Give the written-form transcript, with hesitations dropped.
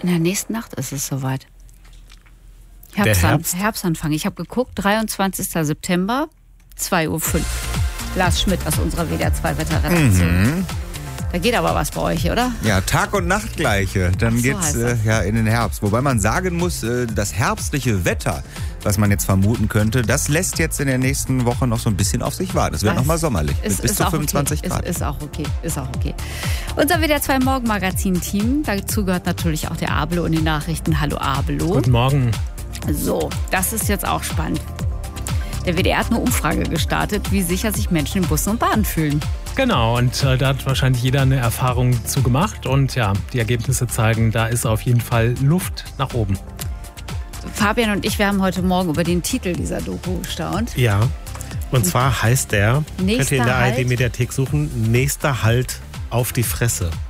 In der nächsten Nacht ist es soweit. Herbst? Herbstanfang. Ich habe geguckt, 23. September, 2:05 Uhr. Lars Schmidt aus unserer WDR 2 Wetterredaktion. Da geht aber was bei euch, oder? Ja, Tag- und Nachtgleiche. Dann geht's in den Herbst. Wobei man sagen muss, das herbstliche Wetter, was man jetzt vermuten könnte, das lässt jetzt in der nächsten Woche noch so ein bisschen auf sich warten. Es wird nochmal sommerlich. Bis zu 25 Grad. Ist auch okay. Unser WDR 2 Morgenmagazin-Team, dazu gehört natürlich auch der Abelo und die Nachrichten. Hallo Abelo. Guten Morgen. So, das ist jetzt auch spannend. Der WDR hat eine Umfrage gestartet, wie sicher sich Menschen in Bussen und Bahnen fühlen. Genau, und da hat wahrscheinlich jeder eine Erfahrung zu gemacht. Und ja, die Ergebnisse zeigen, da ist auf jeden Fall Luft nach oben. Fabian und ich, wir haben heute Morgen über den Titel dieser Doku gestaunt. Ja, und zwar heißt der, Nächster könnt ihr in der Halt? ARD-Mediathek suchen, Nächster Halt auf die Fresse.